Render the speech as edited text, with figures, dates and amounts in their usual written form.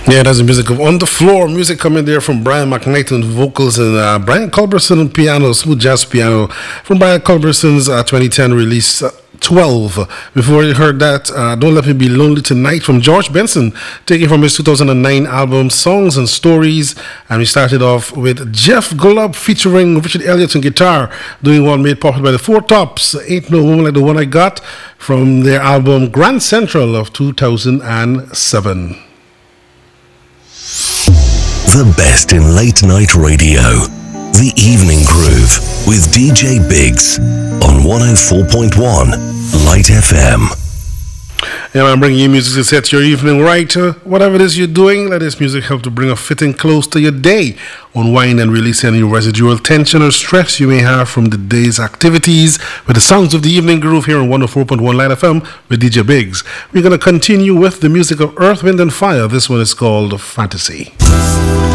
Yeah, that's the music of On the Floor. Music coming there from Brian McKnight on vocals and Brian Culberson on piano, smooth jazz piano from Brian Culberson's 2010 release 12. Before you heard that, Don't Let Me Be Lonely Tonight from George Benson, taken from his 2009 album Songs and Stories. And we started off with Jeff Golub featuring Richard Elliott on guitar, doing one made popular by the Four Tops, Ain't No Woman Like the One I Got, from their album Grand Central of 2007. The best in late night radio. The Evening Groove with DJ Biggs on 104.1 Light FM. Yeah, I'm bringing you music to set your evening right. Whatever it is you're doing, let this music help to bring a fitting close to your day. Unwind and release any residual tension or stress you may have from the day's activities with the sounds of the Evening Groove here on 104.1 Light FM with DJ Biggs. We're going to continue with the music of Earth, Wind and Fire. This one is called Fantasy.